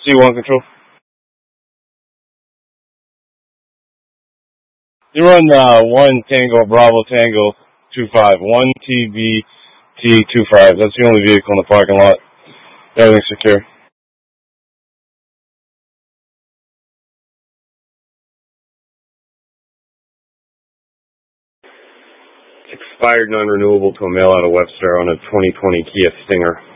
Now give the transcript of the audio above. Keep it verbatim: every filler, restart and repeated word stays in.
C one control. You run uh, one Tango Bravo Tango two five, one T B T two five. That's the only vehicle in the parking lot. Everything's secure. Expired non-renewable to a mail out of Webster on a twenty twenty Kia Stinger.